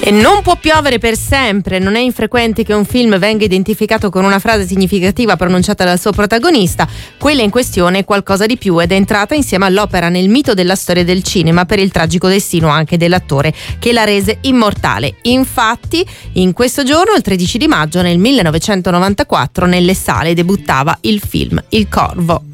E non può piovere per sempre. Non è infrequente che un film venga identificato con una frase significativa pronunciata dal suo protagonista. Quella in questione è qualcosa di più ed è entrata insieme all'opera nel mito della storia del cinema per il tragico destino anche dell'attore che la rese immortale. Infatti, in questo giorno, il 13 di maggio nel 1994, nelle sale debuttava il film Il Corvo.